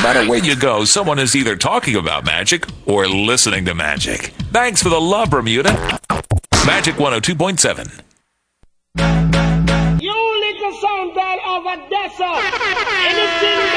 matter where you go, someone is either talking about magic or listening to magic. Thanks for the love, Bermuda. Magic 102.7. You little sound bad of a desert. Anything